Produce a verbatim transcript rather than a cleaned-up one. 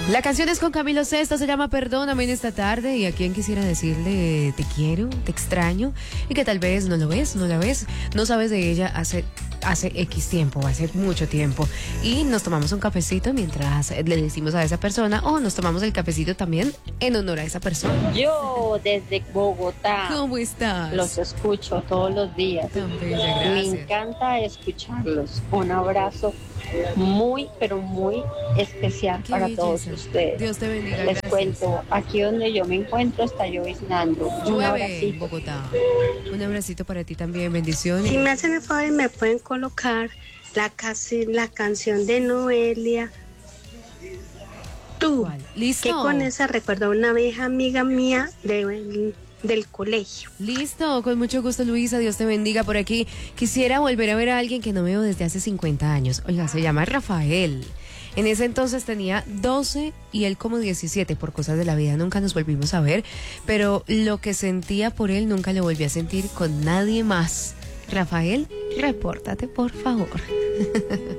La canción es con Camilo Sesto, se llama Perdóname en esta tarde, y a quien quisiera decirle te quiero, te extraño, y que tal vez no lo ves, no la ves, no sabes de ella hace hace X tiempo, hace mucho tiempo, y nos tomamos un cafecito mientras le decimos a esa persona, o nos tomamos el cafecito también en honor a esa persona. Yo desde Bogotá ¿Cómo estás? los escucho todos los días. Tan bella, Me gracias. encanta escucharlos. Un abrazo muy, pero muy especial Qué para belleza. todos ustedes. Dios te bendiga. Les Gracias. cuento, aquí donde yo me encuentro está lloviznando. Un Llueve en abracito. Bogotá. Un abracito para ti también, bendiciones. Si me hacen el favor y me pueden colocar la, casi, la canción de Noelia, Tú, ¿Cuál? ¿Listo? que con esa recuerdo a una vieja amiga mía de, del colegio. Listo, con mucho gusto, Luisa, Dios te bendiga. Por aquí quisiera volver a ver a alguien que no veo desde hace cincuenta años. Oiga, se llama Rafael. En ese entonces tenía doce y él como diecisiete. Por cosas de la vida nunca nos volvimos a ver, pero lo que sentía por él nunca lo volví a sentir con nadie más. Rafael, repórtate, por favor.